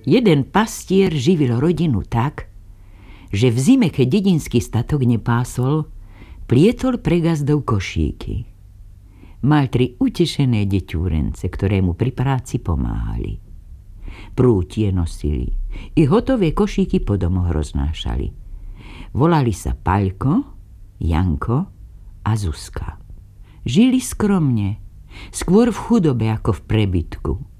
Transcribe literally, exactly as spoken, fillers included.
Jeden pastier živil rodinu tak, že v zime, keď dedinský statok nepásol, plietol pre gazdov košíky. Mal tri utešené deťúrence, ktoré mu pri práci pomáhali. Prútie nosili i hotové košíky po domoch roznášali. Volali sa Paľko, Janko a Zuzka. Žili skromne, skôr v chudobe ako v prebytku.